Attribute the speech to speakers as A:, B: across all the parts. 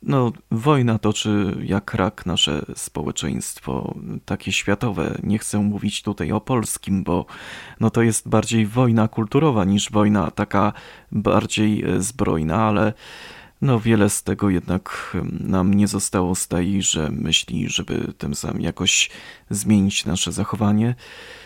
A: No, wojna toczy jak rak nasze społeczeństwo, takie światowe. Nie chcę mówić tutaj o polskim, bo no to jest bardziej wojna kulturowa niż wojna taka bardziej zbrojna, ale no wiele z tego jednak nam nie zostało z tejże myśli, żeby tym samym jakoś zmienić nasze zachowanie.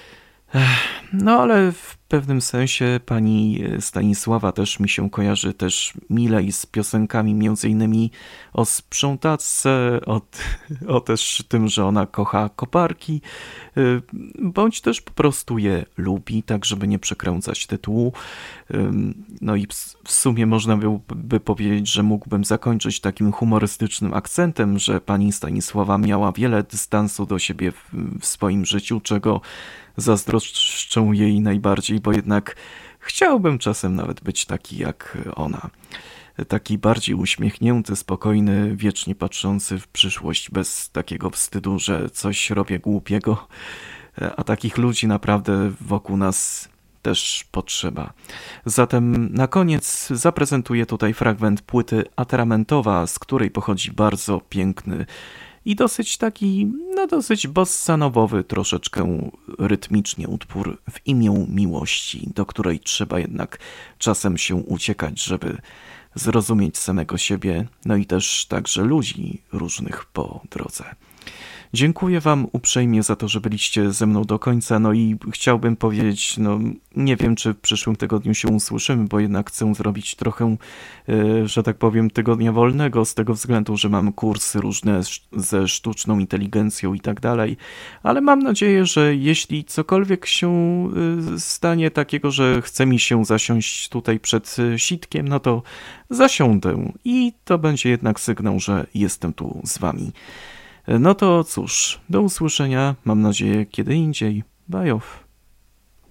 A: No ale w pewnym sensie pani Stanisława też mi się kojarzy też milej z piosenkami między innymi o sprzątaczce, o też tym, że ona kocha koparki, bądź też po prostu je lubi, tak żeby nie przekręcać tytułu. No i w sumie można by powiedzieć, że mógłbym zakończyć takim humorystycznym akcentem, że pani Stanisława miała wiele dystansu do siebie w swoim życiu, czego zazdroszczę jej najbardziej, bo jednak chciałbym czasem nawet być taki jak ona. Taki bardziej uśmiechnięty, spokojny, wiecznie patrzący w przyszłość, bez takiego wstydu, że coś robię głupiego. A takich ludzi naprawdę wokół nas też potrzeba. Zatem na koniec zaprezentuję tutaj fragment płyty Atramentowa, z której pochodzi bardzo piękny i dosyć taki, no dosyć bossanowowy troszeczkę rytmicznie utwór w imię miłości, do której trzeba jednak czasem się uciekać, żeby zrozumieć samego siebie, no i też także ludzi różnych po drodze. Dziękuję wam uprzejmie za to, że byliście ze mną do końca, no i chciałbym powiedzieć, no nie wiem, czy w przyszłym tygodniu się usłyszymy, bo jednak chcę zrobić trochę, że tak powiem, tygodnia wolnego, z tego względu, że mam kursy różne ze sztuczną inteligencją i tak dalej, ale mam nadzieję, że jeśli cokolwiek się stanie takiego, że chce mi się zasiąść tutaj przed sitkiem, no to zasiądę i to będzie jednak sygnał, że jestem tu z wami. No to cóż, do usłyszenia, mam nadzieję, kiedy indziej. Bye off.